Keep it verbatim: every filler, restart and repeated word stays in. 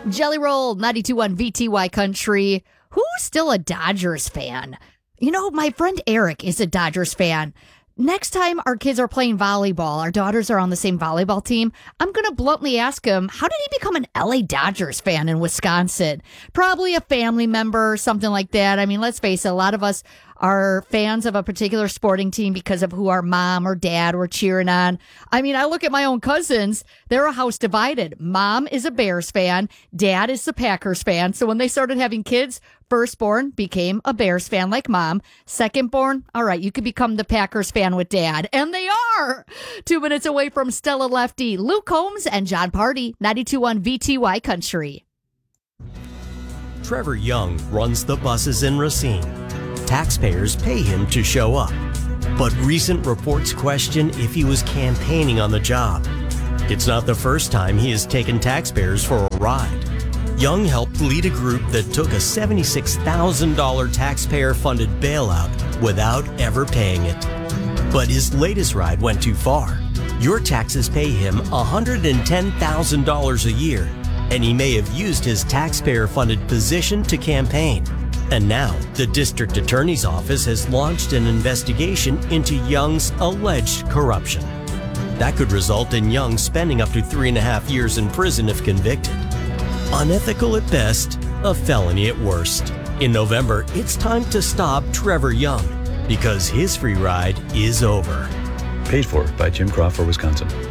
Jelly Roll, ninety-two point one V T Y Country. Who's still a Dodgers fan? You know, my friend Eric is a Dodgers fan. Next time our kids are playing volleyball, our daughters are on the same volleyball team, I'm going to bluntly ask him, how did he become an L A Dodgers fan in Wisconsin? Probably a family member or something like that. I mean, let's face it, a lot of us are fans of a particular sporting team because of who our mom or dad were cheering on. I mean, I look at my own cousins. They're a house divided. Mom is a Bears fan. Dad is the Packers fan. So when they started having kids, firstborn became a Bears fan like mom. Secondborn, all right, you could become the Packers fan with dad. And they are. Two minutes away from Stella Lefty, Luke Holmes and John Party, ninety-two point one V T Y Country. Trevor Young runs the buses in Racine. Taxpayers pay him to show up. But recent reports question if he was campaigning on the job. It's not the first time he has taken taxpayers for a ride. Young helped lead a group that took a seventy-six thousand dollars taxpayer-funded bailout without ever paying it. But his latest ride went too far. Your taxes pay him one hundred ten thousand dollars a year, and he may have used his taxpayer-funded position to campaign. And now, the district attorney's office has launched an investigation into Young's alleged corruption. That could result in Young spending up to three and a half years in prison if convicted. Unethical at best, a felony at worst. In November, it's time to stop Trevor Young because his free ride is over. Paid for by Jim Croft for Wisconsin.